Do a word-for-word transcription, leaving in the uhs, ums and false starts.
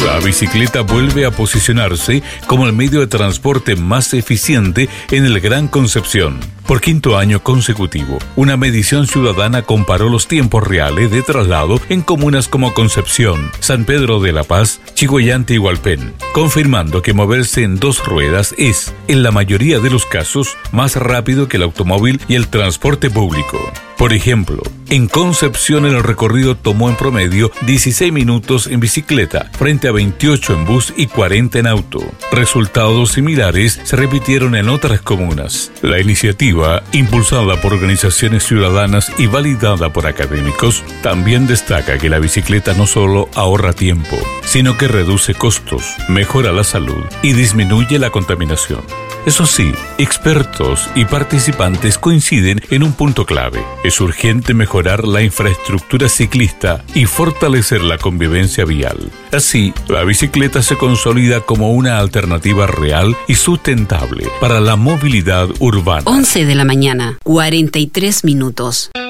la bicicleta vuelve a posicionarse como el medio de transporte más eficiente en el Gran Concepción. Por quinto año consecutivo, una medición ciudadana comparó los tiempos reales de traslado en comunas como Concepción, San Pedro de la Paz, Chiguayante y Hualpén, confirmando que moverse en dos ruedas es, en la mayoría de los casos, más rápido que el automóvil y el transporte público. Por ejemplo, en Concepción el recorrido tomó en promedio dieciséis minutos en bicicleta, frente a veintiocho en bus y cuarenta en auto. Resultados similares se repitieron en otras comunas. La iniciativa, impulsada por organizaciones ciudadanas y validada por académicos, también destaca que la bicicleta no solo ahorra tiempo, sino que reduce costos, mejora la salud y disminuye la contaminación. Eso sí, expertos y participantes coinciden en un punto clave. Es urgente mejorar la infraestructura ciclista y fortalecer la convivencia vial. Así, la bicicleta se consolida como una alternativa real y sustentable para la movilidad urbana. once de la mañana, cuarenta y tres minutos.